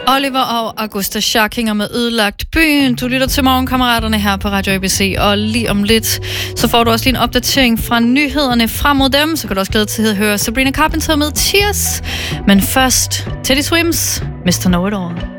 Oliver og Augusta Scharkinger med Ødelagt byen. Du lytter til Morgenkammeraterne her på Radio ABC, og lige om lidt, så får du også lige en opdatering fra nyhederne frem mod dem. Så kan du også glæde til at høre Sabrina Carpenter med Tears. Men først, Teddy Swims, Mr. Know It All.